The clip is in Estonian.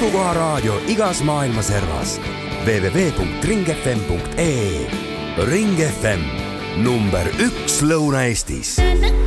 Asukoharaadio igas maailma servas. www.ringfm.ee. Ring FM number 1 Lõuna-Eestis.